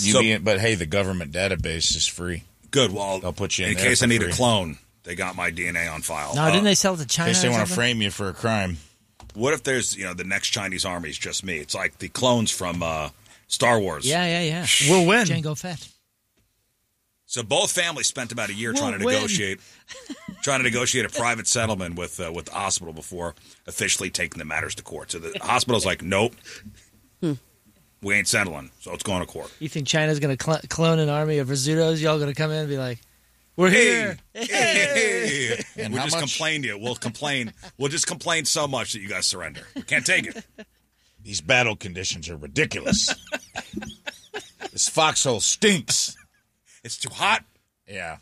But hey, the government database is free. Good. Well, they'll put you in case I need a clone. They got my DNA on file. No, didn't they sell it to China? In case they want to frame you for a crime. What if there's, the next Chinese army is just me? It's like the clones from Star Wars. Yeah. We'll win. Jango Fett. So both families spent about a year trying to negotiate a private settlement with the hospital before officially taking the matters to court. So the hospital's like, nope, we ain't settling, so it's going to court. You think China's going to clone an army of Rizzutos? Y'all going to come in and be like, we're here. Hey. And we'll just complain to you. We'll complain. We'll just complain so much that you guys surrender. We can't take it. These battle conditions are ridiculous. This foxhole stinks. It's too hot. Yeah.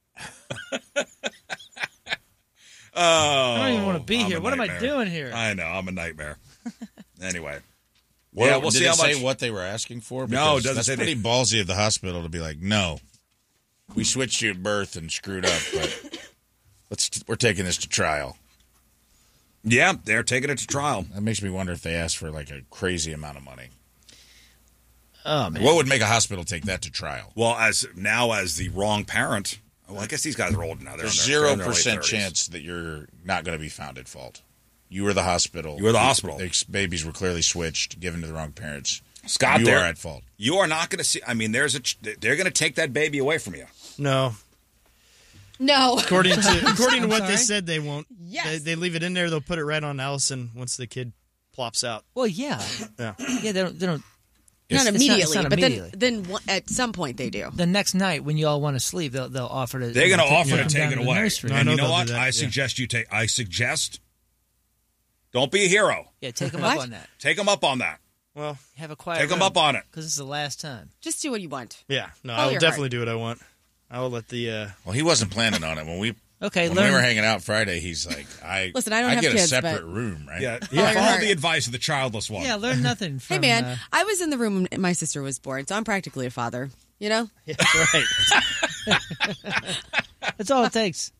I don't even want to be here. What am I doing here? I know. I'm a nightmare. Anyway. We'll see how much. Say what they were asking for? No, it doesn't that's say. Pretty ballsy of the hospital to be like, no, we switched you at birth and screwed up, but we're taking this to trial. Yeah, they're taking it to trial. That makes me wonder if they asked for like a crazy amount of money. Oh man, what would make a hospital take that to trial? Well, as the wrong parent. Well, I guess these guys are old now. There's 0% chance that you're not going to be found at fault. You were the hospital. You were the hospital. The babies were clearly switched, given to the wrong parents. Scott, you are at fault. You are not going to see. I mean, they're going to take that baby away from you. No. According to what they said, they won't. Yes. They leave it in there. They'll put it right on Allison once the kid plops out. Well, yeah. They don't. Not immediately, not but immediately. then at some point they do. The next night when you all want to sleep, they'll offer to. They're going to offer to come take down it to the away. nursery. And you know what? I suggest you take. I suggest. Don't be a hero. Yeah, take them up on that. Take them up on that. Well, have a quiet. Take them up on it because it's the last time. Just do what you want. Yeah, no, I will definitely do what I want. I will let the. Well, he wasn't planning on it when we. Okay, when we were hanging out Friday, he's like, Listen, I don't have get kids, a separate but... room, right? Yeah. Follow the advice of the childless one. Yeah, learn nothing from... Hey, man, I was in the room when my sister was born, so I'm practically a father, you know? Yeah, right. That's all it takes.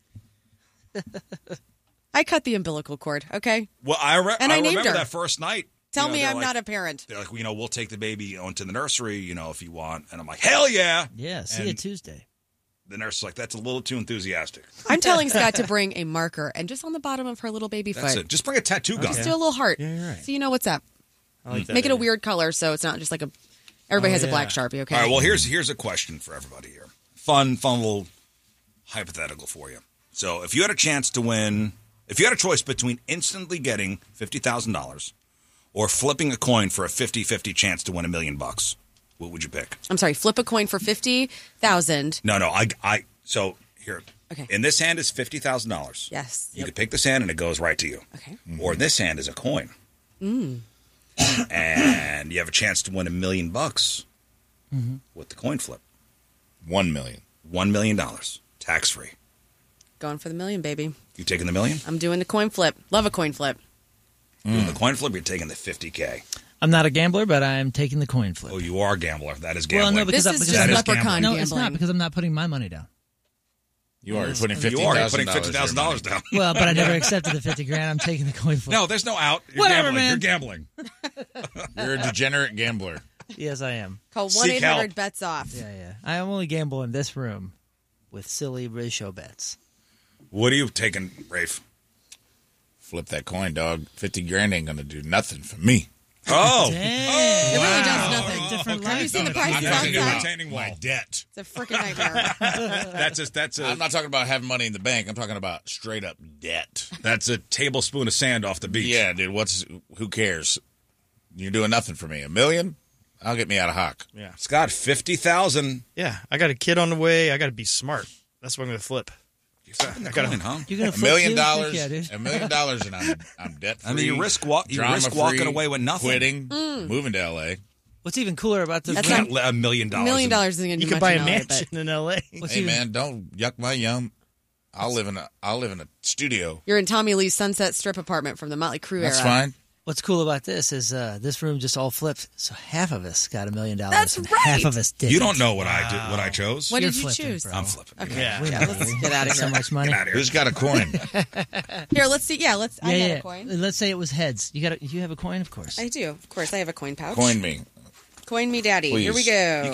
I cut the umbilical cord, okay? Well, I named remember her. that first night. Tell me I'm not a parent. They're like, we'll take the baby into the nursery, if you want. And I'm like, hell yeah. Yeah, see you Tuesday. The nurse is like, that's a little too enthusiastic. I'm telling Scott to bring a marker and just on the bottom of her little baby That's foot. it. Just bring a tattoo gun. Just do a little heart. Yeah, you're right. So you know what's up. I like that Make it a idea. weird color so it's not just like everybody has a black Sharpie, okay? All right, well, here's a question for everybody here. Fun little hypothetical for you. So if you had a chance to win, if you had a choice between instantly getting $50,000 or flipping a coin for a 50-50 chance to win $1 million, what would you pick? I'm sorry, flip a coin for $50,000. No, so here. Okay. In this hand is $50,000. Yes. You could pick this hand and it goes right to you. Okay. Or in this hand is a coin. And you have a chance to win $1 million with the coin flip. $1 million. $1 million. Tax free. Going for the million, baby. You taking the million? I'm doing the coin flip. Love a coin flip. The coin flip, you're taking the $50K. I'm not a gambler, but I'm taking the coin flip. Oh, you are a gambler. That is gambling. Well, no, because This is that just is leprechaun gambling. No, it's not gambling. because I'm not putting my money down. You are putting $50,000. You are putting $50,000 down. Well, but I never accepted the $50,000. I'm taking the coin flip. No, there's no out. You're Whatever, gambling. man. You're gambling. You're a degenerate gambler. Yes, I am. Call Seek help. 1-800-BETS-OFF. Yeah. I only gamble in this room with silly ratio bets. What are you taking, Rafe? Flip that coin, dog. $50,000 ain't gonna do nothing for me. Oh. It really does nothing. Different Have you life. seen the prices I'm talking about outside? retaining my debt. It's a freaking nightmare. That's I'm not talking about having money in the bank. I'm talking about straight up debt. That's a tablespoon of sand off the beach. Yeah, dude. Who cares? You're doing nothing for me. $1 million? I'll get me out of hock. Yeah. Scott, 50,000. Yeah, I got a kid on the way. I got to be smart. That's what I'm going to flip. I got coin, huh? You're gonna $1 million. Yeah, dude. $1 million, and I'm debt free. I mean, you risk walking away with nothing. Quitting, moving to L.A. What's even cooler about this? That's Can't let $1 million. $1 million isn't going to You do could much buy a in LA, mansion but in L.A. Hey man, don't yuck my yum. I'll live in a studio. You're in Tommy Lee's Sunset Strip apartment from the Motley Crue That's era. fine. What's cool about this is this room just all flipped, so half of us got $1 million. That's and right. Half of us didn't. You don't know what I did. What I chose. What You're did you flipping, choose? bro. I'm flipping. Okay. Yeah. Let's get out of So here. much money. Get out of here. Who's got a coin? Here, let's see. Yeah, let's. I got a coin. Let's say it was heads. You have a coin, of course. I do. Of course, I have a coin pouch. Coin me. Coin me, daddy. Please. Here we go.